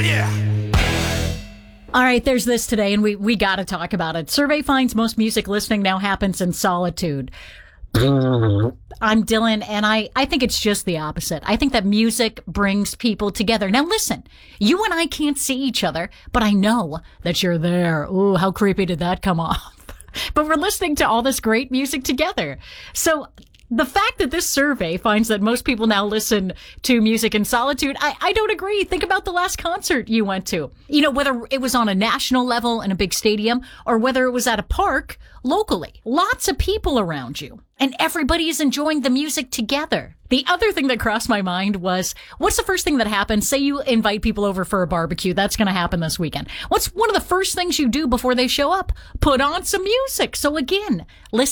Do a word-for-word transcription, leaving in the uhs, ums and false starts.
yeah. All right, there's this today, and we, we got to talk about it. Survey finds most music listening now happens in solitude. I'm Dylan, and I, I think it's just the opposite. I think that music brings people together. Now, listen, you and I can't see each other, but I know that you're there. Ooh, how creepy did that come off? But we're listening to all this great music together. So the fact that this survey finds that most people now listen to music in solitude, I, I don't agree. Think about the last concert you went to. You know, whether it was on a national level in a big stadium or whether it was at a park locally. Lots of people around you. And everybody is enjoying the music together. The other thing that crossed my mind was, what's the first thing that happens? Say you invite people over for a barbecue. That's going to happen this weekend. What's one of the first things you do before they show up? Put on some music. So again, listen.